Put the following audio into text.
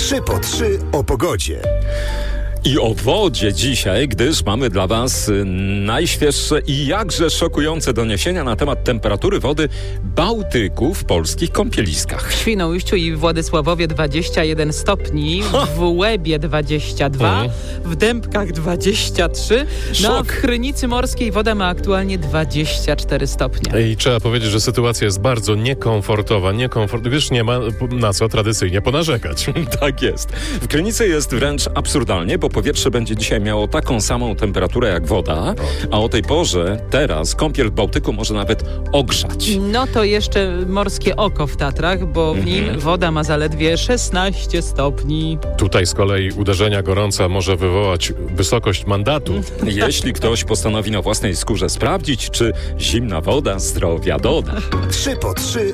3 po 3 o pogodzie. I o wodzie dzisiaj, gdyż mamy dla Was najświeższe i jakże szokujące doniesienia na temat temperatury wody Bałtyku w polskich kąpieliskach. W Świnoujściu i Władysławowie 21 stopni, w Łebie 22, w Dębkach 23, no a w Krynicy Morskiej woda ma aktualnie 24 stopnie. I trzeba powiedzieć, że sytuacja jest bardzo niekomfortowa, gdyż nie ma na co tradycyjnie ponarzekać. Tak jest. W Krynicy jest wręcz absurdalnie, bo powietrze będzie dzisiaj miało taką samą temperaturę jak woda, a o tej porze teraz kąpiel w Bałtyku może nawet ogrzać. No to jeszcze morskie oko w Tatrach, bo w nim woda ma zaledwie 16 stopni. Tutaj z kolei uderzenia gorąca może wywołać wysokość mandatu. Jeśli ktoś postanowi na własnej skórze sprawdzić, czy zimna woda zdrowia doda. 3 po 3